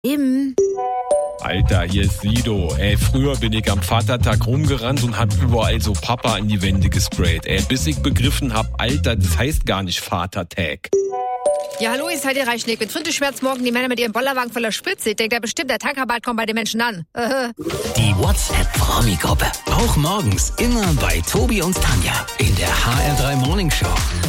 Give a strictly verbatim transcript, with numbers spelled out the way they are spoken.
Im. Alter, hier ist Sido. Ey, früher bin ich am Vatertag rumgerannt und hab überall so Papa an die Wände gesprayt. Ey, bis ich begriffen hab, Alter, das heißt gar nicht Vatertag. Ja, hallo, ist halt der Reichschnick. Mit Frinteschmerz morgen die Männer mit ihrem Bollerwagen voller Spritze. Ich denke, da bestimmt der Tankerbad kommt bei den Menschen an. Die WhatsApp-Promi-Gruppe. Auch morgens immer bei Tobi und Tanja in der H R drei Morning Show.